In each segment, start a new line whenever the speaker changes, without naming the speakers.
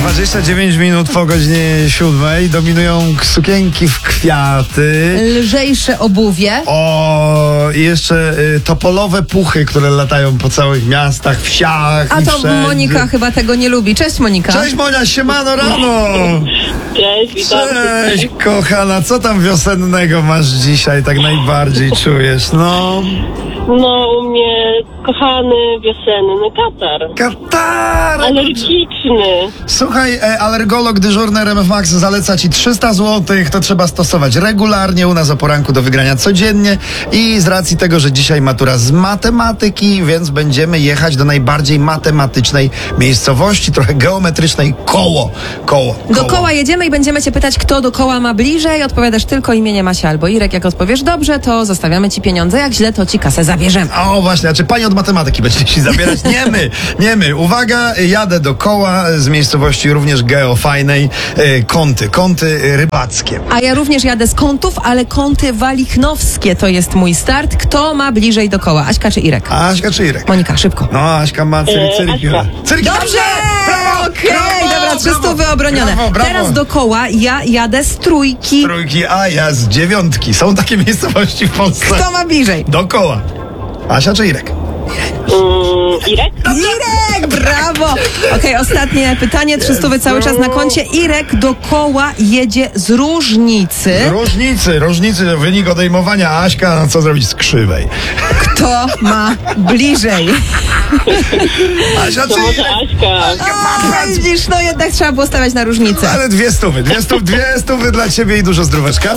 29 minut po godzinie 7. Dominują sukienki w kwiaty.
Lżejsze obuwie.
O, i jeszcze topolowe puchy, które latają po całych miastach, wsiach.
A
i
to
wszędzie.
Monika chyba tego nie lubi. Cześć Monika.
Cześć Monia, siemano rano.
Cześć, witam.
Cześć kochana, co tam wiosennego masz dzisiaj, tak najbardziej czujesz? No,
No, u mnie kochany wiosenny katar.
katar.
Alergiczny.
Słuchaj, alergolog dyżurny RMF Max zaleca ci 300 zł, to trzeba stosować regularnie u nas o poranku do wygrania codziennie i z racji tego, że dzisiaj matura z matematyki, więc będziemy jechać do najbardziej matematycznej miejscowości, trochę geometrycznej, koło.
Do koła jedziemy i będziemy cię pytać, kto do koła ma bliżej. Odpowiadasz tylko imię Masia albo Irek. Jak odpowiesz dobrze, to zostawiamy ci pieniądze. Jak źle, to ci kasę zabierzemy.
O właśnie, a czy pani od matematyki będzie ci zabierać? Nie my. Uwaga, jadę do koła z miejscowości również geofajnej, kąty rybackie.
A ja również jadę z Kątów, ale Kąty Walichnowskie to jest mój start. Kto ma bliżej do koła? Aśka czy Irek?
Aśka czy Irek?
Monika, szybko.
No, Aśka ma cyrki.
Aśka.
Dobrze!
Brawo!
Okej, dobra, 300 obronione.
Brawo.
Teraz do koła ja jadę z trójki.
Trójki, a ja z 9. Są takie miejscowości w Polsce.
Kto ma bliżej?
Dookoła. Asia czy Irek?
Irek?
Irek, brawo! Okej, ostatnie pytanie, 300 cały czas na koncie. Irek do koła jedzie z Różnicy.
Różnicy, wynik odejmowania. Aśka, co zrobić z krzywej?
Kto ma bliżej?
Asia
To
czy
może
Irek?
Aśka.
A, widzisz, no jednak trzeba było stawiać na Różnicę.
Ale 200 dla ciebie i dużo zdróweczka.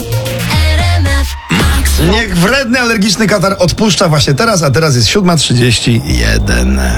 Niech wredny, alergiczny katar odpuszcza właśnie teraz, a teraz jest 7:31.